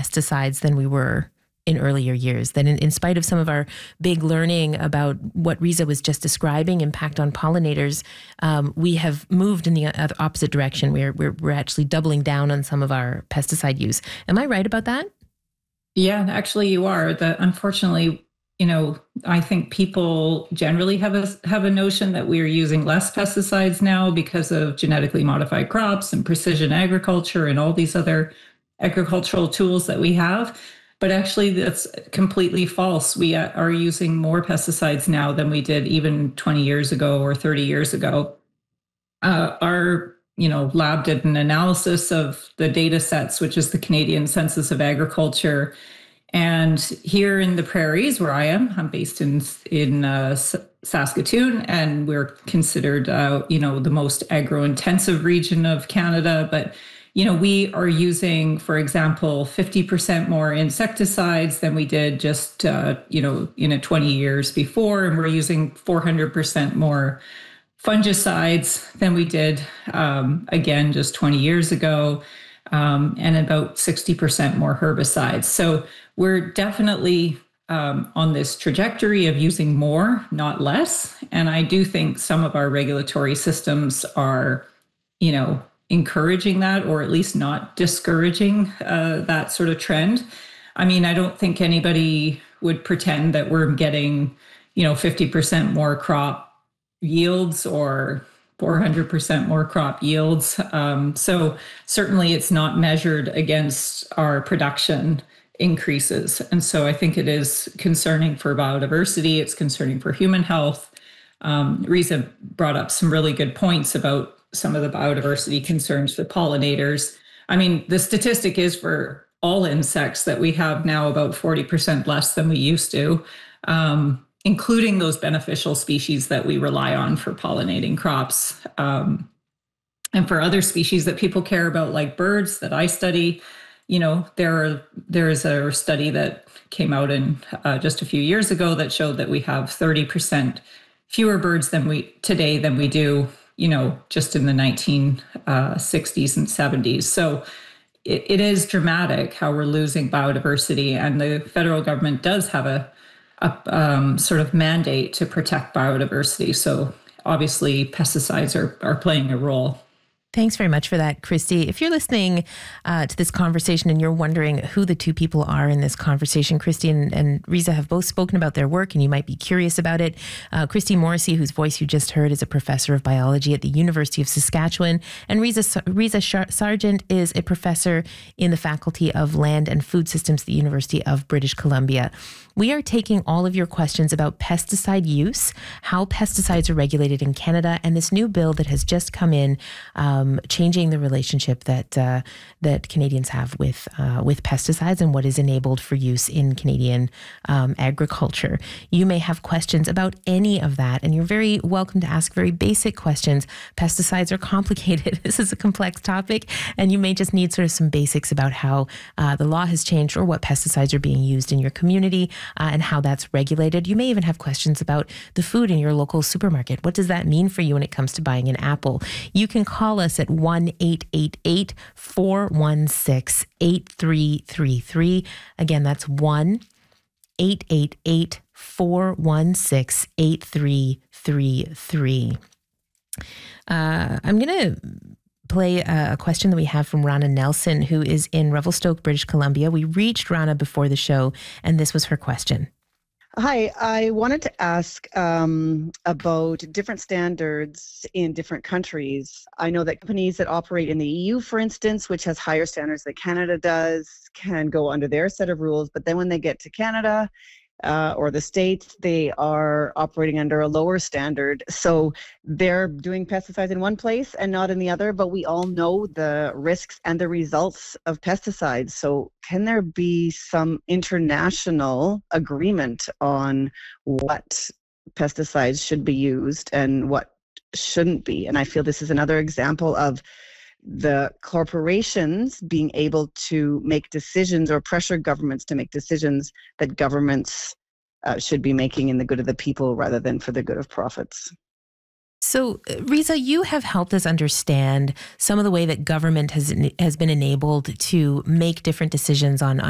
pesticides than we were in earlier years. That in spite of some of our big learning about what Riza was just describing, impact on pollinators, we have moved in the opposite direction. We're actually doubling down on some of our pesticide use. Am I right about that? Yeah, actually, you are. Unfortunately, I think people generally have a notion that we are using less pesticides now because of genetically modified crops and precision agriculture and all these other agricultural tools that we have. But actually, that's completely false. We are using more pesticides now than we did even 20 years ago or 30 years ago. Our lab did an analysis of the data sets, which is the Canadian Census of Agriculture. And here in the prairies where I'm based in Saskatoon, and we're considered, the most agro-intensive region of Canada. But we are using, for example, 50% more insecticides than we did just, in 20 years before. And we're using 400% more fungicides than we did, again, just 20 years ago, and about 60% more herbicides. So we're definitely on this trajectory of using more, not less. And I do think some of our regulatory systems are, encouraging that, or at least not discouraging that sort of trend. I mean, I don't think anybody would pretend that we're getting, 50% more crop yields or 400% more crop yields. So certainly it's not measured against our production increases. And so I think it is concerning for biodiversity. It's concerning for human health. Riza brought up some really good points about some of the biodiversity concerns for pollinators. I mean, the statistic is for all insects that we have now about 40% less than we used to, including those beneficial species that we rely on for pollinating crops. And for other species that people care about, like birds that I study, there is a study that came out in just a few years ago that showed that we have 30% fewer birds than we do, just in the 1960s and 70s. So it is dramatic how we're losing biodiversity, and the federal government does have a sort of mandate to protect biodiversity. So obviously pesticides are playing a role. Thanks very much for that, Christy. If you're listening to this conversation and you're wondering who the two people are in this conversation, Christy and Riza have both spoken about their work, and you might be curious about it. Christy Morrissey, whose voice you just heard, is a professor of biology at the University of Saskatchewan, and Riza Sargent is a professor in the Faculty of Land and Food Systems at the University of British Columbia. We are taking all of your questions about pesticide use, how pesticides are regulated in Canada, and this new bill that has just come in, changing the relationship that Canadians have with pesticides and what is enabled for use in Canadian agriculture. You may have questions about any of that, and you're very welcome to ask very basic questions. Pesticides are complicated. This is a complex topic, and you may just need sort of some basics about how the law has changed or what pesticides are being used in your community. And how that's regulated. You may even have questions about the food in your local supermarket. What does that mean for you when it comes to buying an apple? You can call us at 1-888-416-8333. Again, that's 1-888-416-8333. I'm going to play a question that we have from Rana Nelson, who is in Revelstoke, British Columbia. We reached Rana before the show, and this was her question. Hi, I wanted to ask about different standards in different countries. I know that companies that operate in the EU, for instance, which has higher standards than Canada does, can go under their set of rules, but then when they get to Canada, or the States, they are operating under a lower standard. So they're doing pesticides in one place and not in the other, but we all know the risks and the results of pesticides. So can there be some international agreement on what pesticides should be used and what shouldn't be? And I feel this is another example of the corporations being able to make decisions or pressure governments to make decisions that governments should be making in the good of the people rather than for the good of profits. So, Riza, you have helped us understand some of the way that government has been enabled to make different decisions on